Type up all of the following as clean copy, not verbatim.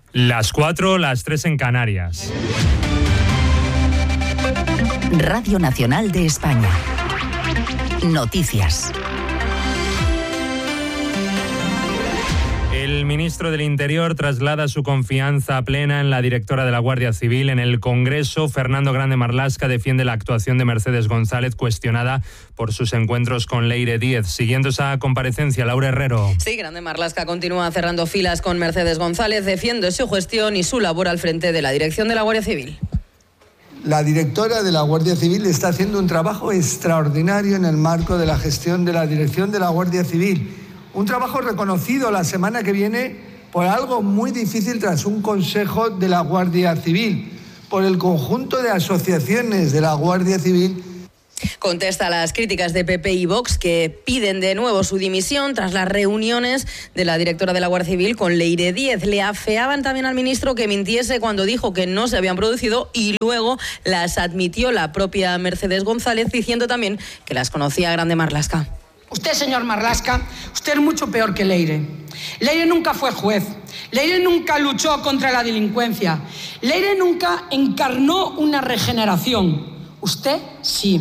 Las 4, las 3 en Canarias. Radio Nacional de España. Noticias. El ministro del Interior traslada su confianza plena en la directora de la Guardia Civil. En el Congreso, Fernando Grande Marlaska defiende la actuación de Mercedes González, cuestionada por sus encuentros con Leire Díez. Siguiendo esa comparecencia, Laura Herrero. Sí, Grande Marlaska continúa cerrando filas con Mercedes González, defiende su gestión y su labor al frente de la dirección de la Guardia Civil. La directora de la Guardia Civil está haciendo un trabajo extraordinario en el marco de la gestión de la dirección de la Guardia Civil. Un trabajo reconocido la semana que viene por algo muy difícil tras un consejo de la Guardia Civil, por el conjunto de asociaciones de la Guardia Civil. Contesta a las críticas de PP y Vox, que piden de nuevo su dimisión tras las reuniones de la directora de la Guardia Civil con Leire Díez. Le afeaban también al ministro que mintiese cuando dijo que no se habían producido y luego las admitió la propia Mercedes González, diciendo también que las conocía Grande Marlaska. Usted, señor Marlaska, usted es mucho peor que Leire. Leire nunca fue juez. Leire nunca luchó contra la delincuencia. Leire nunca encarnó una regeneración. Usted sí.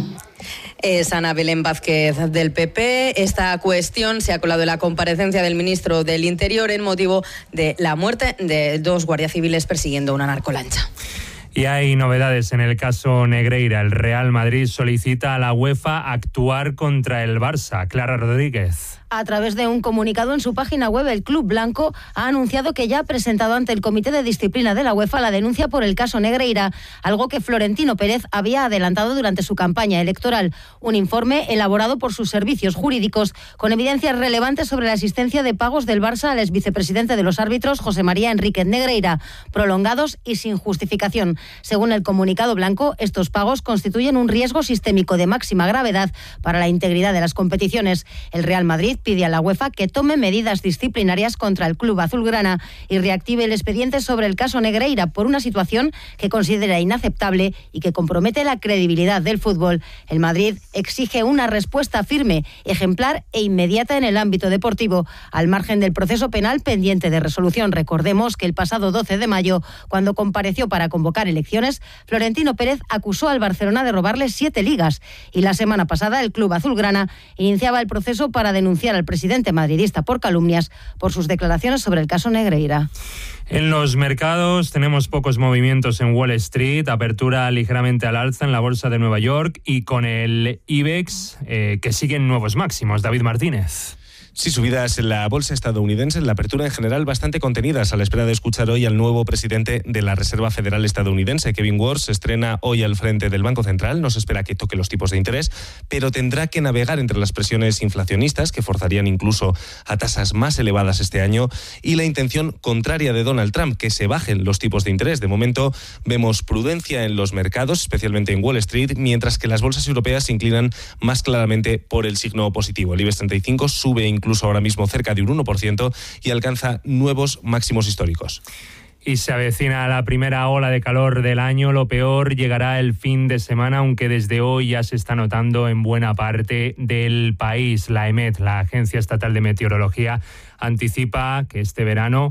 Es Ana Belén Vázquez del PP. Esta cuestión se ha colado en la comparecencia del ministro del Interior en motivo de la muerte de 2 guardias civiles persiguiendo una narcolancha. Y hay novedades en el caso Negreira. El Real Madrid solicita a la UEFA actuar contra el Barça. Clara Rodríguez. A través de un comunicado en su página web, el Club Blanco ha anunciado que ya ha presentado ante el Comité de Disciplina de la UEFA la denuncia por el caso Negreira, algo que Florentino Pérez había adelantado durante su campaña electoral. Un informe elaborado por sus servicios jurídicos con evidencias relevantes sobre la existencia de pagos del Barça al exvicepresidente de los árbitros, José María Enríquez Negreira, prolongados y sin justificación. Según el comunicado blanco, estos pagos constituyen un riesgo sistémico de máxima gravedad para la integridad de las competiciones. El Real Madrid pide a la UEFA que tome medidas disciplinarias contra el club azulgrana y reactive el expediente sobre el caso Negreira por una situación que considera inaceptable y que compromete la credibilidad del fútbol. El Madrid exige una respuesta firme, ejemplar e inmediata en el ámbito deportivo, al margen del proceso penal pendiente de resolución. Recordemos que el pasado 12 de mayo, cuando compareció para convocar elecciones, Florentino Pérez acusó al Barcelona de robarle 7 ligas y la semana pasada el club azulgrana iniciaba el proceso para denunciar al presidente madridista por calumnias por sus declaraciones sobre el caso Negreira. En los mercados tenemos pocos movimientos en Wall Street, apertura ligeramente al alza en la bolsa de Nueva York y con el IBEX que siguen nuevos máximos. David Martínez. Sí, subidas en la bolsa estadounidense, en la apertura en general bastante contenidas a la espera de escuchar hoy al nuevo presidente de la Reserva Federal estadounidense. Kevin Warsh se estrena hoy al frente del Banco Central, no se espera que toque los tipos de interés, pero tendrá que navegar entre las presiones inflacionistas que forzarían incluso a tasas más elevadas este año y la intención contraria de Donald Trump, que se bajen los tipos de interés. De momento vemos prudencia en los mercados, especialmente en Wall Street, mientras que las bolsas europeas se inclinan más claramente por el signo positivo. El IBEX 35 sube incluso ahora mismo cerca de un 1% y alcanza nuevos máximos históricos. Y se avecina la primera ola de calor del año. Lo peor llegará el fin de semana, aunque desde hoy ya se está notando en buena parte del país. La EMET, la Agencia Estatal de Meteorología, anticipa que este verano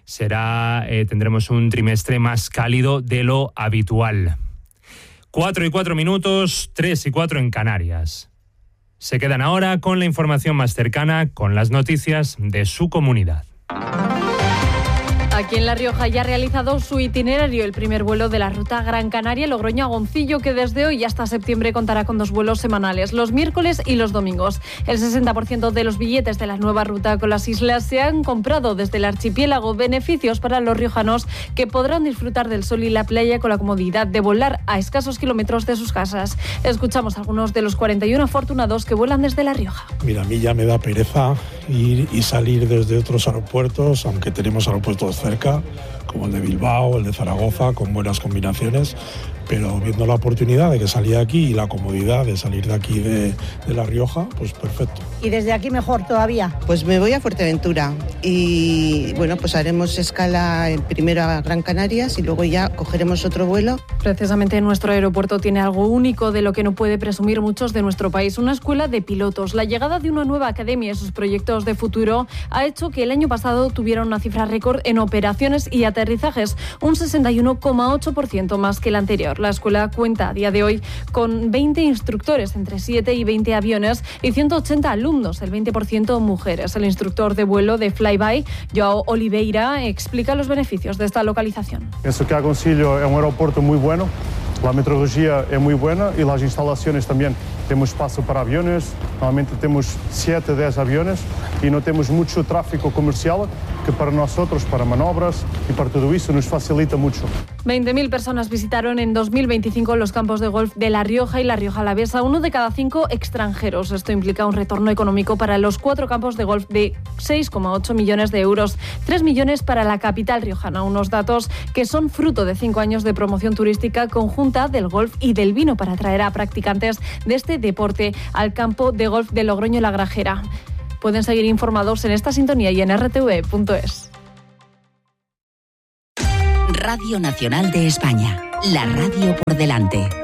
tendremos un trimestre más cálido de lo habitual. 4:04, 3:04 en Canarias. Se quedan ahora con la información más cercana, con las noticias de su comunidad. Aquí en La Rioja ya ha realizado su itinerario el primer vuelo de la ruta Gran Canaria Logroño a Goncillo, que desde hoy hasta septiembre contará con 2 vuelos semanales, los miércoles y los domingos. El 60% de los billetes de la nueva ruta con las islas se han comprado desde el archipiélago, beneficios para los riojanos que podrán disfrutar del sol y la playa con la comodidad de volar a escasos kilómetros de sus casas. Escuchamos a algunos de los 41 afortunados que vuelan desde La Rioja. Mira, a mí ya me da pereza ir y salir desde otros aeropuertos, aunque tenemos aeropuertos cerca, como el de Bilbao, el de Zaragoza, con buenas combinaciones, pero viendo la oportunidad de que salía aquí y la comodidad de salir de aquí de La Rioja, pues perfecto. y desde aquí mejor todavía. Pues me voy a Fuerteventura y bueno, pues haremos escala primero a Gran Canarias y luego ya cogeremos otro vuelo. Precisamente nuestro aeropuerto tiene algo único de lo que no puede presumir muchos de nuestro país, una escuela de pilotos. La llegada de una nueva academia y sus proyectos de futuro ha hecho que el año pasado tuviera una cifra récord en operaciones y aterrizajes, un 61,8% más que el anterior. La escuela cuenta a día de hoy con 20 instructores, entre 7 y 20 aviones y 180 alumnos, el 20% mujeres. El instructor de vuelo de Flyby, Joao Oliveira, explica los beneficios de esta localización. Pienso que Agoncillo es un aeropuerto muy bueno, la meteorología es muy buena y las instalaciones también. Tenemos espacio para aviones, normalmente tenemos 7, 10 aviones y no tenemos mucho tráfico comercial que para nosotros, para manobras y para todo eso nos facilita mucho. 20.000 personas visitaron en 2025 los campos de golf de La Rioja y La Rioja Alavesa, 1 de cada 5 extranjeros. Esto implica un retorno económico para los 4 campos de golf de 6,8 millones de euros, 3 millones para la capital riojana, unos datos que son fruto de 5 años de promoción turística conjunta del golf y del vino para atraer a practicantes de este deporte al campo de golf de Logroño La Grajera. Pueden seguir informados en esta sintonía y en rtv.es. Radio Nacional de España, la radio por delante.